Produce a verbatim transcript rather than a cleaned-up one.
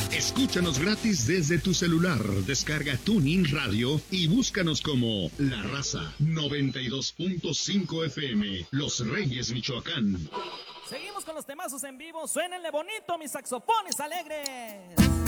Escúchanos gratis desde tu celular. Descarga TuneIn Radio y búscanos como La Raza noventa y dos punto cinco F M, Los Reyes, Michoacán. Seguimos con los temazos en vivo. Suénenle bonito, mis saxofones alegres.